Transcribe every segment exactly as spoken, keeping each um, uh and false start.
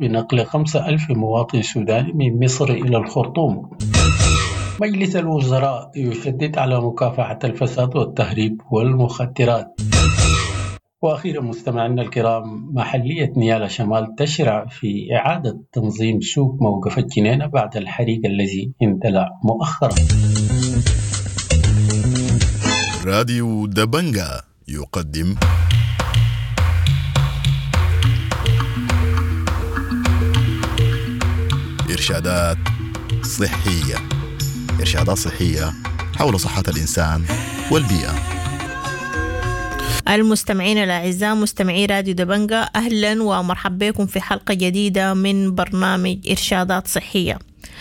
بنقل خمسة ألف مواطن سوداني من مصر إلى الخرطوم. مجلس الوزراء يشدد على مكافحة الفساد والتهريب والمخدرات. وأخيرا مستمعينا الكرام، محلية نيالا شمال تشرع في إعادة تنظيم سوق موقف الجنينة بعد الحريق الذي اندلع مؤخرا. راديو دبنجا يقدم إرشادات صحية إرشادات صحية حول صحة الإنسان والبيئة. المستمعين الأعزاء، مستمعي راديو دبنجا، أهلا ومرحبا بكم في حلقة جديدة من برنامج إرشادات صحية.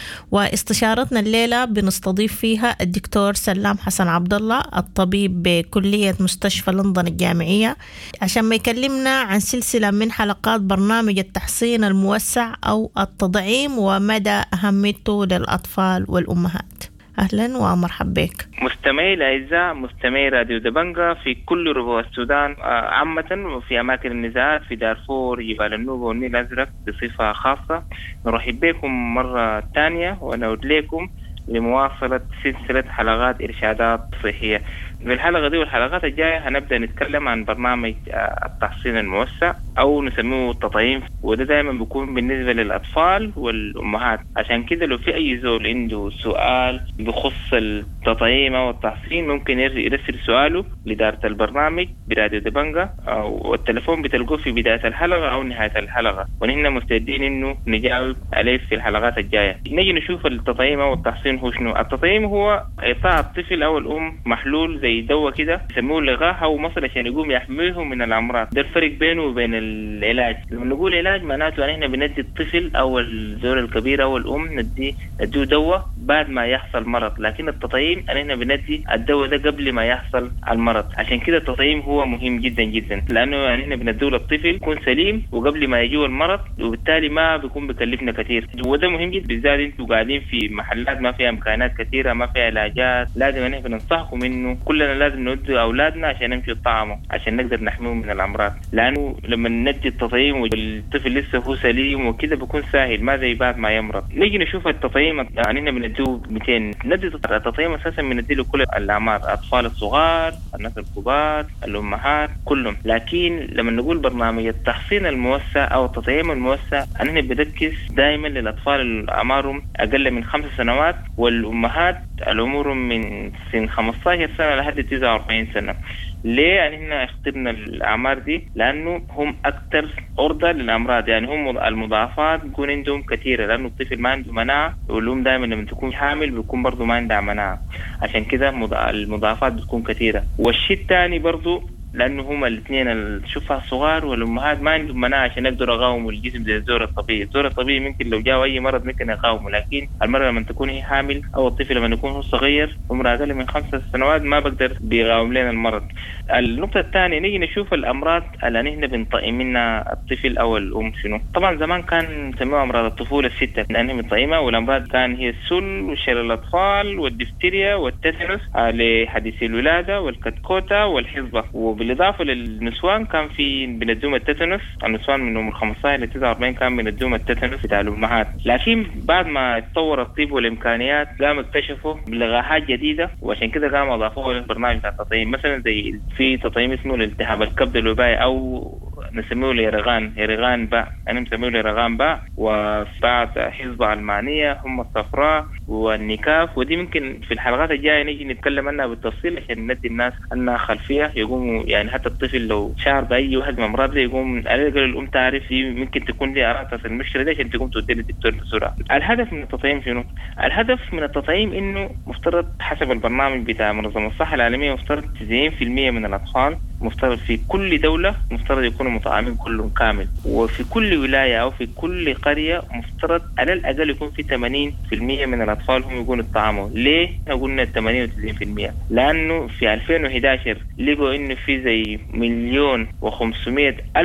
واستشارتنا الليلة بنستضيف فيها الدكتور سلام حسن عبد الله، الطبيب بكلية مستشفى لندن الجامعية، عشان ما يكلمنا عن سلسلة من حلقات برنامج التحصين الموسع أو التطعيم ومدى أهميته للأطفال والأمهات. أهلا ومرحبا بك مستمعي الأعزاء، مستمعي راديو دبنجا في كل ربوع السودان عامة، وفي أماكن النزاعات في دارفور، جبال النوبة والنيل الأزرق بصفة خاصة. نرحب بكم مرة ثانية ونعود لكم لمواصلة سلسلة حلقات إرشادات صحية. في الحلقة دي والحلقات الجاية هنبدأ نتكلم عن برنامج التحصين الموسع أو نسميه التطعيم، وده دائما بيكون بالنسبة للأطفال والأمهات. عشان كده لو في أي زول عنده سؤال بخص التطعيم أو التحصين ممكن يرسل سؤاله لإدارة البرنامج براديو دبنجا، أو التلفون بتلقوه في بداية الحلقة أو نهاية الحلقة، ونحن مستعدين إنه نجاوب عليه في الحلقات الجاية. نيجي نشوف التطعيم أو التحصين هو شنو. التطعيم هو إعطاء الطفل أو الأم محلول زي دواء كده يسموه لقاح أو مصل عشان يقوم يحميهم من الأمراض. ده الفرق بينه وبين العلاج. لما نقول علاج معناته يعني إحنا بندي الطفل أو الزول الكبير أو الأم ندي نديه دواء بعد ما يحصل مرض، لكن التطعيم يعني إحنا بندي الدواء ده قبل ما يحصل المرض. عشان كده التطعيم هو مهم جدا جدا، لأنه يعني إحنا بنديه للطفل يكون سليم وقبل ما يجيه المرض، وبالتالي ما بيكون بكلفنا كثير. وده مهم جدا بالذات أنتوا قاعدين في محلات ما فيها إمكانات كثيرة، ما فيها علاجات. لازم إحنا ننصحكم إنه كلنا لازم ندي أولادنا عشان نمشي الطعام عشان نقدر نحميهم من الأمراض، لأنه لما ندي التطعيم والطفل لسه هو سليم وكده بيكون سهل، ما زي بعد ما يمرض. نيجي نشوف التطعيم، يعني إحنا بنديه مئتين. ندي التطعيم أساسا بنديه لكل الأعمار، الأطفال الصغار، الناس الكبار، الأمهات، كلهم. لكن لما نقول برنامج التحصين الموسع أو التطعيم الموسع، أننا بنركز دائما للأطفال اللي أعمارهم أقل من خمس سنوات والأمهات الأمور من سن خمسة عشر سنة لحد تسعة وأربعين سنة. ليه يعني هنا اخترنا الأعمار دي؟ لأنه هم أكثر عرضة للأمراض، يعني هم المضاعفات بيكون عندهم كثيرة، لأنه الطفل ما عنده مناعة، والأم دائما لما تكون حامل بيكون برضو ما عندها مناعة، عشان كده المضاعفات بتكون كثيرة. والشيء الثاني برضو لأنه هما الاثنين الشفع الصغار والأمهات ما عندهم مناعة عشان يقدروا يقاوموا الجسم زي الزور الطبيعي. الزور الطبيعي ممكن لو جاء أي مرض ممكن يقاومه، لكن المرة لما تكون هي حامل أو الطفل لما يكون هو صغير عمره أقل من خمسة سنوات ما بقدر بيقاوم لنا المرض. النقطة الثانية نيجي نشوف الأمراض اللي نحن بنطعم منها الطفل أو الأم شنو. طبعا زمان كان نسميها أمراض الطفولة الستة لأنها بنطعمها، والأمراض كان هي السل وشلل الأطفال والدفتيريا والتيتانوس لحديث الولادة والكتكوتة والحصبة. بالإضافة للنسوان كان في بندوم التيتانوس، النسوان من عمر خمسة عشر إلى تسعة وأربعين كان بندوم التيتانوس بتاع الأمهات. لكن بعد ما تطور الطب والإمكانيات قام اكتشفوا بلقاحات جديدة، وعشان كده قام أضافوه للبرنامج بتاع التطعيم. مثلا زي في تطعيم اسمه الالتهاب الكبد الوبائي أو نسميه ليرغان هيرغان باء، أنا مسميه ليرغان باء، وبعد حصبة علمانية هم الصفراء والنكاف. ودي ممكن في الحلقات الجاية نيجي نتكلم عنها بالتفصيل عشان ندي الناس أنها خلفية يقوموا، يعني حتى الطفل لو شعر بأي واحد من أمراض يقوم على الأقل الأم تعرف ممكن تكون لي أعراض المشكلة دي عشان تقوم تودي للدكتور بسرعة. الهدف من التطعيم شنو؟ الهدف من التطعيم إنه مفترض حسب البرنامج بتاع منظمة الصحة العالمية مفترض تسعين بالمئة من الأطفال مفترض في كل دولة مفترض يكونوا مطعمين كلهم كامل، وفي كل ولاية أو في كل قرية مفترض على الأقل يكون في ثمانين بالمئة من الأطفال هم يكونوا يطعموا. ليه قلنا ثمانين وتسعين بالمئة؟ لأنه في ألفين وإحدى عشر لقوا إنه في زي مليون وخمسمائة ألف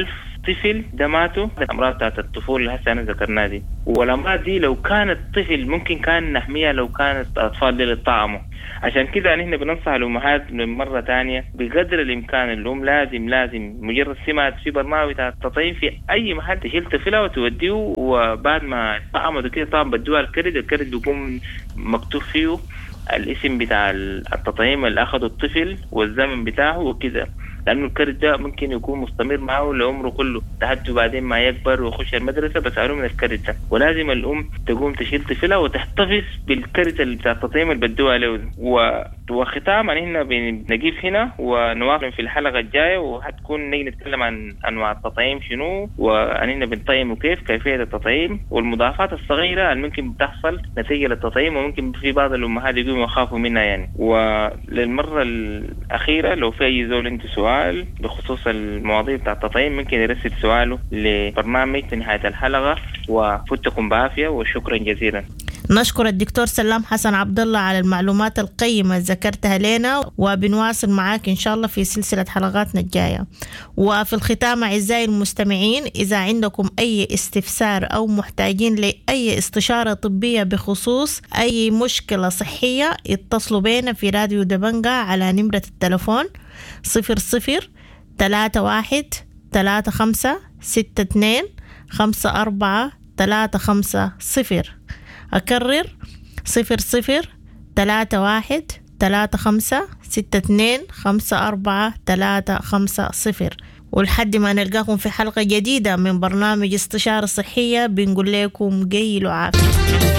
طفل ده ماتوا الأمراض بتاعت الطفولة اللي هسه أنا ذكرناها دي. والأمراض دي لو كانت طفل ممكن كان نحميها لو كانت أطفال دي للطعام. عشان كده نحن بننصح الأمهات مرة تانية بقدر الإمكان الأم لازم لازم مجرد سمعت في برنامج بتاع التطعيم في أي محل تشيل طفلها وتوديه، وبعد ما طعمه كده طبعا بدوها الكرد، الكرد بيكون مكتوب فيه الاسم بتاع التطعيم اللي أخذه الطفل والزمن بتاعه وكده، لأنه الكرد ده ممكن يكون مستمر معه لعمره كله لحد بعدين ما يكبر ويخش المدرسة بس عليه من الكرد ده. ولازم الأم تقوم تشيل طفلها وتحتفظ بالكرد اللي بتاع التطعيم اللي بدوها له. وختاما هنا بنجيب هنا ونواصل في الحلقة الجاية، وهتكون نيجي نتكلم عن أنواع التطعيم شنو، وأننا بنطعم وكيف كيفية التطعيم والمضاعفات الصغيرة اللي ممكن بتحصل نتيجة للتطعيم، وممكن في بعض الأمهات يقوموا يخافوا منها يعني. وللمرة الأخيرة لو في أي زول عنده سؤال بخصوص المواضيع بتاع التطعيم ممكن يرسل سؤاله لبرنامج في نهاية الحلقة، وفتكم بعافية وشكرا جزيلا. نشكر الدكتور سلام حسن عبد الله على المعلومات القيمة اللي ذكرتها لنا، وبنواصل معاك إن شاء الله في سلسلة حلقاتنا الجاية. وفي الختام أعزائي المستمعين، إذا عندكم أي استفسار أو محتاجين لأي استشارة طبية بخصوص أي مشكلة صحية اتصلوا بينا في راديو دبنجة على نمرة التلفون صفر صفر تلاتة واحد تلاتة خمسة ستة اتنين خمسة أربعة تلاتة خمسة صفر. أكرر صفر صفر تلاتة واحد تلاتة خمسة ستة اتنين خمسة أربعة تلاتة خمسة صفر. ولحد ما نلقاكم في حلقة جديدة من برنامج استشارة صحية بنقول لكم جيلوا عافية.